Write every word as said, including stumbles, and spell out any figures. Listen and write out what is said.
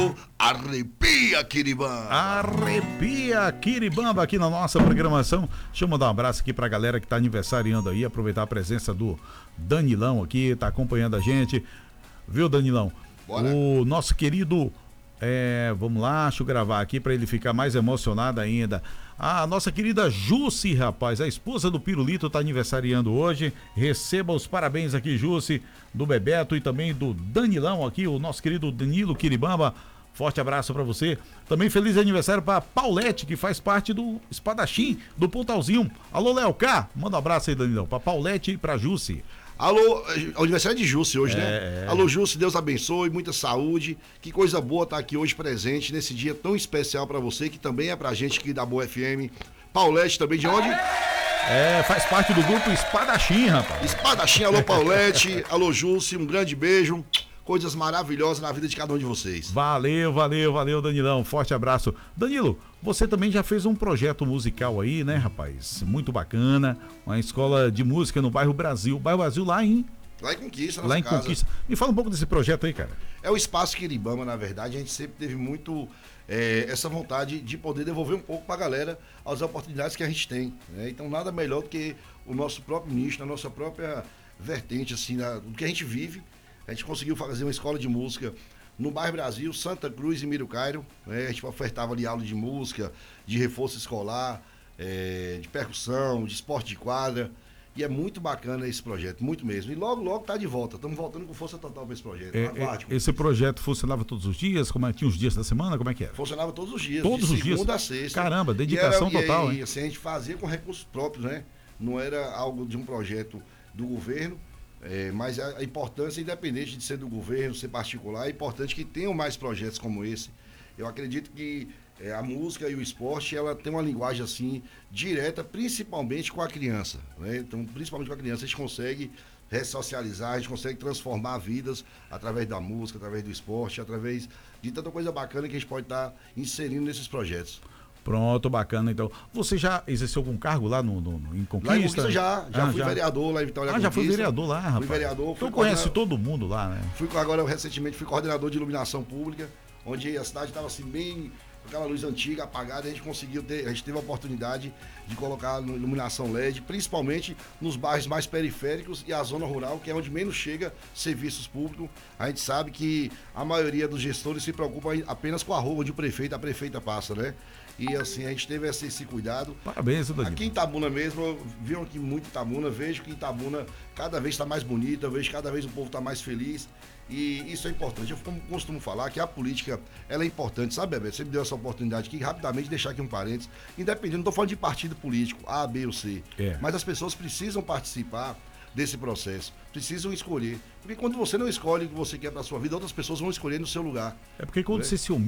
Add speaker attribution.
Speaker 1: Arrepia, Quiribamba!
Speaker 2: Arrepia, Quiribamba, aqui na nossa programação. Deixa eu mandar um abraço aqui pra galera que tá aniversariando aí, aproveitar a presença do Danilão aqui, tá acompanhando a gente. Viu, Danilão?
Speaker 1: Bora.
Speaker 2: O nosso querido, é, vamos lá, deixa eu gravar aqui pra ele ficar mais emocionado ainda. A nossa querida Jussi, rapaz, a esposa do Pirulito tá aniversariando hoje. Receba os parabéns aqui, Jussi, do Bebeto e também do Danilão aqui, o nosso querido Danilo Quiribamba. Forte abraço pra você. Também feliz aniversário pra Paulette, que faz parte do Espadachim, do Pontalzinho. Alô, Léo K, manda um abraço aí, Danilão, pra Paulette e pra Jussi.
Speaker 1: Alô, aniversário de Jussi hoje,
Speaker 2: É,
Speaker 1: né?
Speaker 2: é.
Speaker 1: Alô, Jussi, Deus abençoe, muita saúde. Que coisa boa estar aqui hoje presente, nesse dia tão especial pra você, que também é pra gente aqui da Boa F M. Paulette também, de onde?
Speaker 2: É, faz parte do grupo Espadachim, rapaz.
Speaker 1: Espadachim, alô, Paulette. Alô, Jussi, um grande beijo. Coisas maravilhosas na vida de cada um de vocês.
Speaker 2: Valeu, valeu, valeu, Danilão. Forte abraço. Danilo, você também já fez um projeto musical aí, né, rapaz? Muito bacana. Uma escola de música no bairro Brasil. Bairro Brasil lá em...
Speaker 1: Lá em Conquista,
Speaker 2: Lá em
Speaker 1: casa.
Speaker 2: Conquista. Me fala um pouco desse projeto aí, cara.
Speaker 1: É o Espaço Quiribamba, na verdade. A gente sempre teve muito é, essa vontade de poder devolver um pouco pra galera as oportunidades que a gente tem, né? Então, nada melhor do que o nosso próprio nicho, a nossa própria vertente, assim, da, do que a gente vive. A gente conseguiu fazer uma escola de música no bairro Brasil, Santa Cruz e Miro Cairo, né? A gente ofertava ali aula de música, de reforço escolar, é, de percussão, de esporte de quadra. E é muito bacana esse projeto, muito mesmo. E logo, logo tá de volta. Estamos voltando com força total para esse projeto.
Speaker 2: É,
Speaker 1: Aguarde,
Speaker 2: é, esse projeto funcionava todos os dias? Como é, tinha os dias da semana? Como é que era?
Speaker 1: Funcionava todos os dias.
Speaker 2: Todos
Speaker 1: de
Speaker 2: os dias?
Speaker 1: segunda a sexta.
Speaker 2: Caramba, dedicação
Speaker 1: e era,
Speaker 2: total,
Speaker 1: e,
Speaker 2: hein?
Speaker 1: E assim, a gente fazia com recursos próprios, né? Não era algo de um projeto do governo. É, mas a, a importância, independente de ser do governo, ser particular, é importante que tenham mais projetos como esse. Eu acredito que é, a música e o esporte, ela tem uma linguagem assim, direta, principalmente com a criança, né? Então, principalmente com a criança, a gente consegue ressocializar, a gente consegue transformar vidas através da música, através do esporte, através de tanta coisa bacana que a gente pode estar inserindo nesses projetos.
Speaker 2: Pronto, bacana. Então, você já exerceu algum cargo lá no, no, no em Conquista?
Speaker 1: Lá em Conquista já, já
Speaker 2: ah,
Speaker 1: fui
Speaker 2: já.
Speaker 1: vereador lá em Vitória.
Speaker 2: Ah, já foi vereador lá, rapaz.
Speaker 1: Fui vereador. Fui
Speaker 2: então conhece todo mundo lá, né?
Speaker 1: Fui agora, recentemente, fui coordenador de iluminação pública, onde a cidade estava assim, bem com aquela luz antiga, apagada, a gente conseguiu ter, a gente teve a oportunidade de colocar iluminação L E D, principalmente nos bairros mais periféricos e a zona rural, que é onde menos chega serviços públicos. A gente sabe que a maioria dos gestores se preocupa apenas com a rua onde o prefeito, a prefeita passa, né? E assim, a gente teve esse, esse cuidado.
Speaker 2: Parabéns, Danilo.
Speaker 1: Aqui em Itabuna mesmo, eu vi aqui muito Itabuna, vejo que Itabuna cada vez está mais bonita, eu vejo que cada vez o povo está mais feliz. E isso é importante. Eu costumo falar que a política, ela é importante, sabe, Bebeto? Você me deu essa oportunidade aqui, rapidamente deixar aqui um parênteses. Independente, não estou falando de partido político, A, B ou C.
Speaker 2: É.
Speaker 1: Mas as pessoas precisam participar desse processo, precisam escolher. Porque quando você não escolhe o que você quer para sua vida, outras pessoas vão escolher no seu lugar.
Speaker 2: É porque quando
Speaker 1: né?
Speaker 2: você se